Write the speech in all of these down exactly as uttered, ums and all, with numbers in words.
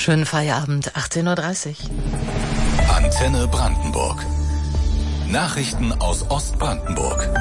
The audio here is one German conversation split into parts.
Schönen Feierabend, achtzehn Uhr dreißig. Antenne Brandenburg. Nachrichten aus Ostbrandenburg.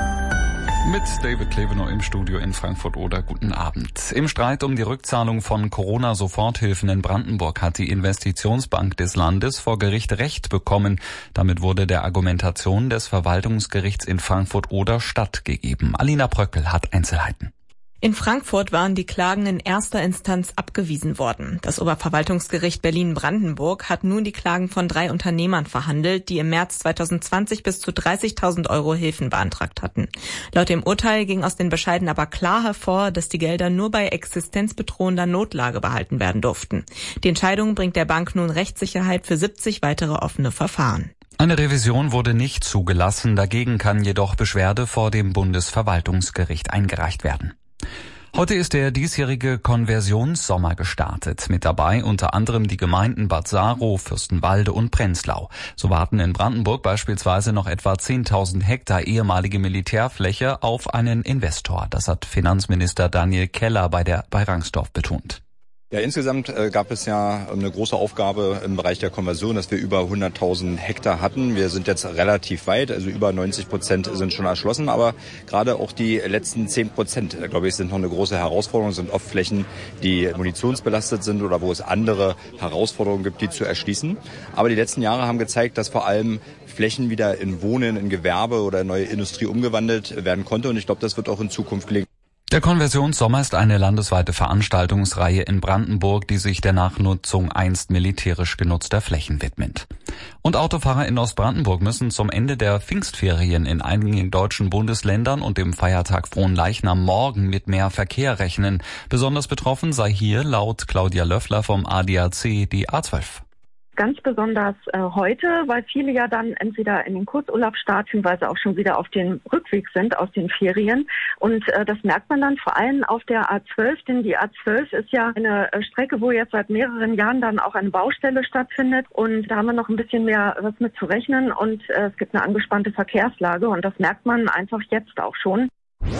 Mit David Klevenow im Studio in Frankfurt-Oder. Guten Abend. Im Streit um die Rückzahlung von Corona-Soforthilfen in Brandenburg hat die Investitionsbank des Landes vor Gericht Recht bekommen. Damit wurde der Argumentation des Verwaltungsgerichts in Frankfurt-Oder stattgegeben. Alina Bröckel hat Einzelheiten. In Frankfurt waren die Klagen in erster Instanz abgewiesen worden. Das Oberverwaltungsgericht Berlin-Brandenburg hat nun die Klagen von drei Unternehmern verhandelt, die im März zweitausendzwanzig bis zu dreißigtausend Euro Hilfen beantragt hatten. Laut dem Urteil ging aus den Bescheiden aber klar hervor, dass die Gelder nur bei existenzbedrohender Notlage behalten werden durften. Die Entscheidung bringt der Bank nun Rechtssicherheit für siebzig weitere offene Verfahren. Eine Revision wurde nicht zugelassen, dagegen kann jedoch Beschwerde vor dem Bundesverwaltungsgericht eingereicht werden. Heute ist der diesjährige Konversionssommer gestartet. Mit dabei unter anderem die Gemeinden Bad Saro, Fürstenwalde und Prenzlau. So warten in Brandenburg beispielsweise noch etwa zehntausend Hektar ehemalige Militärfläche auf einen Investor. Das hat Finanzminister Daniel Keller bei der bei Rangsdorf betont. Ja, insgesamt äh, gab es ja eine große Aufgabe im Bereich der Konversion, dass wir über hunderttausend Hektar hatten. Wir sind jetzt relativ weit, also über neunzig Prozent sind schon erschlossen, aber gerade auch die letzten zehn Prozent, äh, glaube ich, sind noch eine große Herausforderung, sind oft Flächen, die munitionsbelastet sind oder wo es andere Herausforderungen gibt, die zu erschließen. Aber die letzten Jahre haben gezeigt, dass vor allem Flächen wieder in Wohnen, in Gewerbe oder neue Industrie umgewandelt werden konnte und ich glaube, das wird auch in Zukunft gelingen. Der Konversionssommer ist eine landesweite Veranstaltungsreihe in Brandenburg, die sich der Nachnutzung einst militärisch genutzter Flächen widmet. Und Autofahrer in Ostbrandenburg müssen zum Ende der Pfingstferien in einigen deutschen Bundesländern und dem Feiertag Fronleichnam morgen mit mehr Verkehr rechnen. Besonders betroffen sei hier laut Claudia Löffler vom A D A C die A zwölf. Ganz besonders äh, heute, weil viele ja dann entweder in den Kurzurlaub starten, beziehungsweise auch schon wieder auf dem Rückweg sind aus den Ferien. Und äh, das merkt man dann vor allem auf der A zwölf, denn die A zwölf ist ja eine äh, Strecke, wo jetzt seit mehreren Jahren dann auch eine Baustelle stattfindet. Und da haben wir noch ein bisschen mehr was mit zu rechnen und äh, es gibt eine angespannte Verkehrslage und das merkt man einfach jetzt auch schon.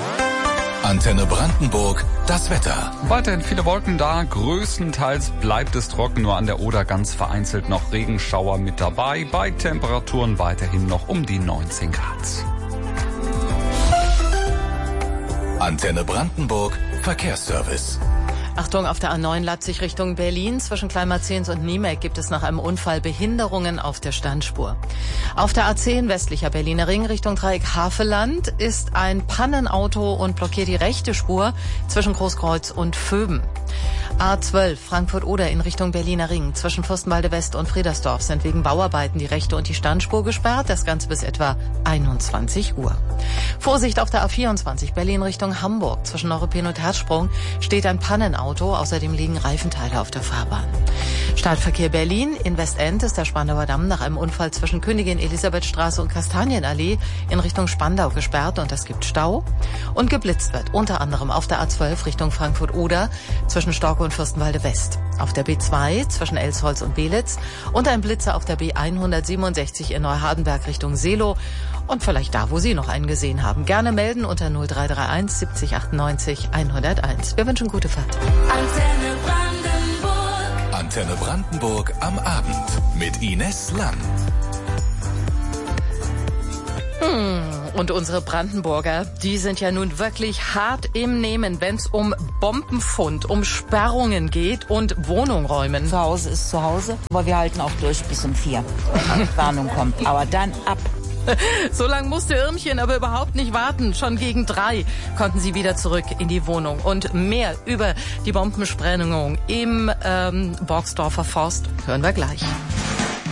Antenne Brandenburg, das Wetter. Weiterhin viele Wolken da, größtenteils bleibt es trocken, nur an der Oder ganz vereinzelt noch Regenschauer mit dabei, bei Temperaturen weiterhin noch um die neunzehn Grad. Antenne Brandenburg, Verkehrsservice. Achtung, auf der A neun Leipzig Richtung Berlin. Zwischen Kleinmarzens und Niemek gibt es nach einem Unfall Behinderungen auf der Standspur. Auf der A zehn westlicher Berliner Ring Richtung Dreieck Havelland ist ein Pannenauto und blockiert die rechte Spur zwischen Großkreuz und Vöben. A zwölf Frankfurt-Oder in Richtung Berliner Ring. Zwischen Fürstenwalde West und Friedersdorf sind wegen Bauarbeiten die rechte und die Standspur gesperrt. Das Ganze bis etwa einundzwanzig Uhr. Vorsicht auf der A vierundzwanzig Berlin Richtung Hamburg. Zwischen Neuruppin und Herzsprung steht ein Pannenauto. Außerdem liegen Reifenteile auf der Fahrbahn. Startverkehr Berlin. In Westend ist der Spandauer Damm nach einem Unfall zwischen Königin Elisabethstraße und Kastanienallee in Richtung Spandau gesperrt und es gibt Stau. Und geblitzt wird unter anderem auf der A zwölf Richtung Frankfurt-Oder zwischen Storke und Fürstenwalde West. Auf der B zwei zwischen Elsholz und Belitz und ein Blitzer auf der B hundertsiebenundsechzig in Neuhardenberg Richtung Seelow. Und vielleicht da, wo Sie noch einen gesehen haben. Gerne melden unter null drei drei eins siebzig achtundneunzig hunderteins. Wir wünschen gute Fahrt. Antenne Brandenburg. Antenne Brandenburg am Abend mit Ines Lang. Hm. Und unsere Brandenburger, die sind ja nun wirklich hart im Nehmen, wenn es um Bombenfund, um Sperrungen geht und Wohnung räumen. Zu Hause ist zu Hause, aber wir halten auch durch bis um vier, wenn Warnung kommt. Aber dann ab. So lange musste Irmchen aber überhaupt nicht warten. Schon gegen drei konnten sie wieder zurück in die Wohnung. Und mehr über die Bombensprengung im ähm, Borgsdorfer Forst hören wir gleich.